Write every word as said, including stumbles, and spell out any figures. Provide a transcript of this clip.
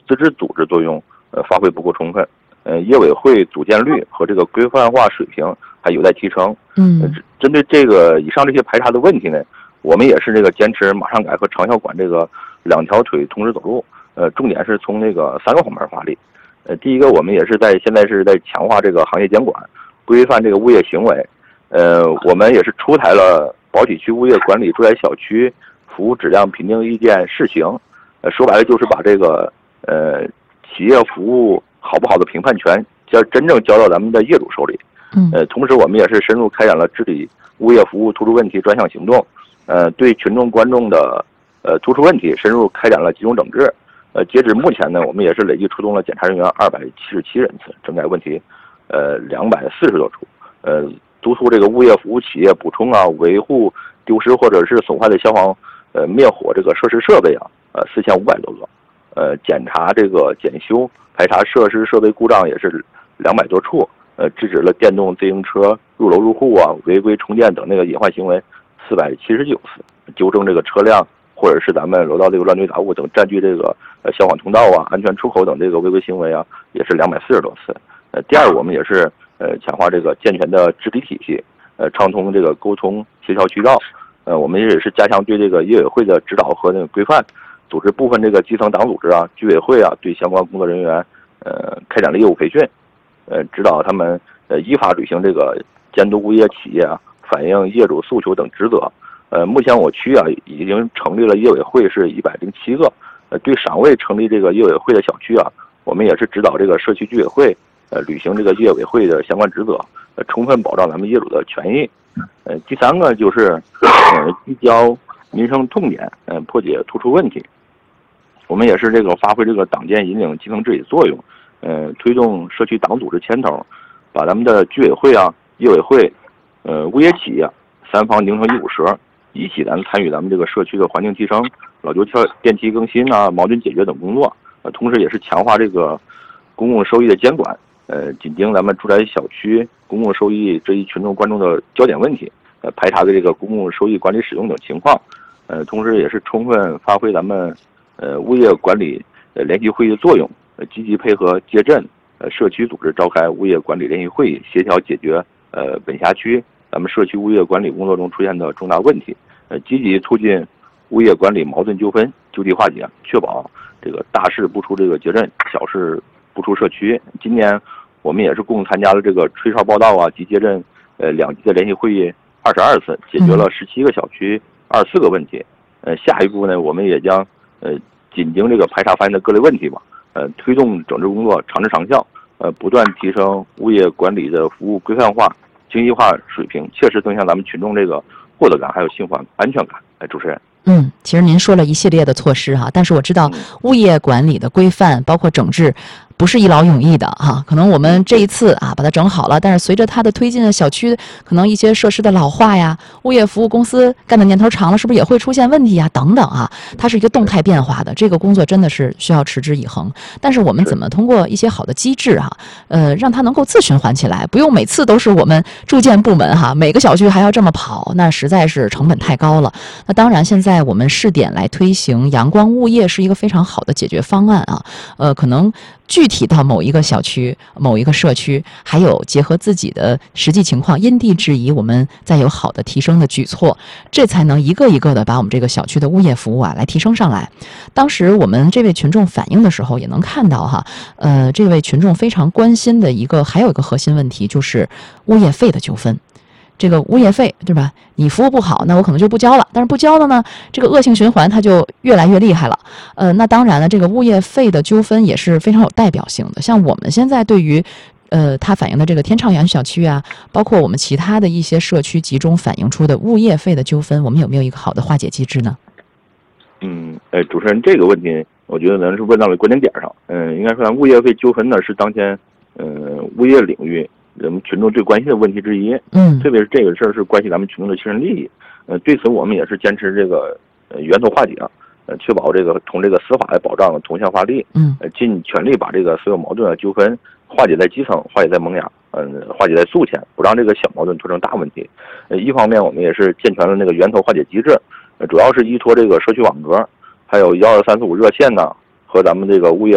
自治组织作用呃发挥不够充分，呃，业委会组建率和这个规范化水平还有待提升。 嗯， 呃、针对这个以上这些排查的问题呢，我们也是这个坚持马上改和长效管这个两条腿同时走路，呃，重点是从那个三个方面发力。呃，第一个，我们也是在现在是在强化这个行业监管，规范这个物业行为。呃，我们也是出台了宝体区物业管理住宅小区服务质量评定意见试行。呃，说白了就是把这个呃企业服务好不好的评判权，交真正交到咱们的业主手里。 嗯， 呃，同时我们也是深入开展了治理物业服务突出问题专项行动，呃，对群众观众的呃突出问题深入开展了集中整治。呃，截止目前呢，我们也是累计出动了检查人员二百七十七人次，整改问题呃两百四十多处，呃，督促这个物业服务企业补充啊、维护丢失或者是损坏的消防呃灭火这个设施设备啊，呃四千五百多个，呃，检查这个检修排查设施设备故障也是两百多处，呃，制止了电动自行车入楼入户啊、违规充电等那个隐患行为四百七十九次，纠正这个车辆或者是咱们楼道这个乱堆杂物等占据这个呃消防通道啊、安全出口等这个违规行为啊，也是两百四十多次。呃，第二，我们也是呃强化这个健全的治理体系，呃，畅通这个沟通协调渠道。呃，我们也是加强对这个业委会的指导和那个规范，组织部分这个基层党组织啊、居委会啊，对相关工作人员呃开展了业务培训，呃，指导他们呃依法履行这个监督物业企业啊、反映业主诉求等职责。呃，目前我区啊已经成立了业委会是一百零七个，呃，对尚未成立这个业委会的小区啊，我们也是指导这个社区居委会呃履行这个业委会的相关职责，呃，充分保障咱们业主的权益。呃，第三个就是呃聚焦民生痛点，呃，破解突出问题。我们也是这个发挥这个党建引领基层治理作用，呃，推动社区党组织牵头，把咱们的居委会啊、业委会、呃物业企业三方拧成一股绳，一起咱们参与咱们这个社区的环境提升、老旧电电梯更新啊、矛盾解决等工作。呃，同时也是强化这个公共收益的监管，呃，紧盯咱们住宅小区公共收益这一群众关注的焦点问题，呃，排查的这个公共收益管理使用等情况。呃，同时也是充分发挥咱们呃物业管理呃联席会议的作用，呃，积极配合街镇、呃社区组织召开物业管理联席会议，协调解决呃本辖区咱们社区物业管理工作中出现的重大问题，呃，积极促进物业管理矛盾纠纷就地化解，确保这个大事不出这个街镇，小事不出社区。今年我们也是共参加了这个吹哨报道啊及街镇呃两级的联席会议二十二次，解决了十七个小区二十四个问题。呃，下一步呢，我们也将呃紧盯这个排查发现的各类问题吧，呃，推动整治工作长治长效，呃，不断提升物业管理的服务规范化、精细化水平，切实增强咱们群众这个获得感还有幸福安全感。哎，主持人。 嗯，其实您说了一系列的措施哈，但是我知道物业管理的规范包括整治不是一劳永逸的哈，可能我们这一次啊把它整好了，但是随着它的推进，小区可能一些设施的老化呀，物业服务公司干的年头长了，是不是也会出现问题呀？等等啊，它是一个动态变化的，这个工作真的是需要持之以恒。但是我们怎么通过一些好的机制哈，呃，让它能够自循环起来，不用每次都是我们住建部门哈，每个小区还要这么跑，那实在是成本太高了。那当然，现在我们试点来推行阳光物业是一个非常好的解决方案啊，呃，可能具体到某一个小区、某一个社区，还有结合自己的实际情况，因地制宜，我们再有好的提升的举措，这才能一个一个的把我们这个小区的物业服务啊来提升上来。当时我们这位群众反映的时候，也能看到哈，呃，这位群众非常关心的一个还有一个核心问题就是物业费的纠纷。这个物业费，对吧？你服务不好，那我可能就不交了。但是不交了呢，这个恶性循环它就越来越厉害了。呃，那当然了，这个物业费的纠纷也是非常有代表性的。像我们现在对于，呃，它反映的这个天畅园小区啊，包括我们其他的一些社区集中反映出的物业费的纠纷，我们有没有一个好的化解机制呢？ 嗯，呃，主持人这个问题，我觉得咱是问到了关键点上。嗯、呃，应该说，物业费纠纷呢是当前，呃，物业领域人们群众最关心的问题之一， 嗯， 特别是这个事儿是关系咱们群众的切身利益，呃，对此我们也是坚持这个呃源头化解，呃，确保这个同这个司法的保障同向发力， 嗯， 呃，尽全力把这个所有矛盾啊纠纷化解在基层，化解在萌芽，嗯、呃，化解在诉前，不让这个小矛盾拖成大问题。呃，一方面我们也是健全了那个源头化解机制，呃，主要是依托这个社区网格，还有幺二三四五热线呢，和咱们这个物业